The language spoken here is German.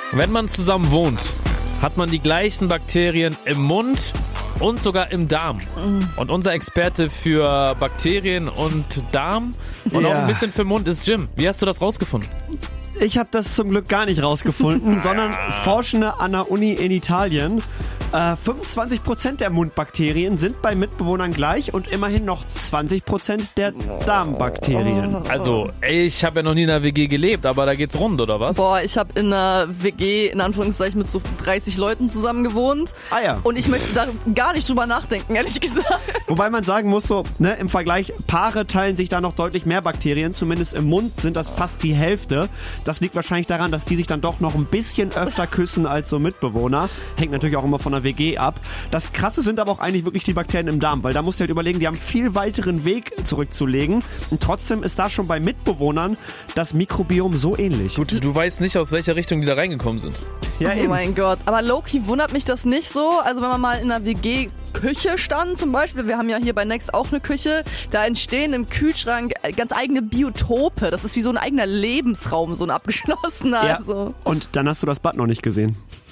Wenn man zusammen wohnt, hat man die gleichen Bakterien im Mund und sogar im Darm. Und unser Experte für Bakterien und Darm und auch ein bisschen für Mund ist Jim. Wie hast du das rausgefunden? Ich habe das zum Glück gar nicht rausgefunden, sondern Forschende an der Uni in Italien. 25% der Mundbakterien sind bei Mitbewohnern gleich und immerhin noch 20% der Darmbakterien. Also, ich habe ja noch nie in einer WG gelebt, aber da geht's rund, oder was? Boah, ich habe in einer WG, in Anführungszeichen, mit so 30 Leuten zusammen gewohnt. Ah ja. Und ich möchte da gar nicht drüber nachdenken, ehrlich gesagt. Wobei man sagen muss, so, ne, im Vergleich, Paare teilen sich da noch deutlich mehr Bakterien, zumindest im Mund sind das fast die Hälfte. Das liegt wahrscheinlich daran, dass die sich dann doch noch ein bisschen öfter küssen als so Mitbewohner. Hängt natürlich auch immer von der WG ab. Das Krasse sind aber auch eigentlich wirklich die Bakterien im Darm, weil da musst du halt überlegen, die haben viel weiteren Weg zurückzulegen und trotzdem ist da schon bei Mitbewohnern das Mikrobiom so ähnlich. Gut, du weißt nicht, aus welcher Richtung die da reingekommen sind. Ja, Oh mein Gott. Aber low-key wundert mich das nicht so. Also wenn man mal in einer WG-Küche stand zum Beispiel, wir haben ja hier bei Next auch eine Küche, da entstehen im Kühlschrank ganz eigene Biotope. Das ist wie so ein eigener Lebensraum, so ein abgeschlossener. Ja. Also. Und dann hast du das Bad noch nicht gesehen.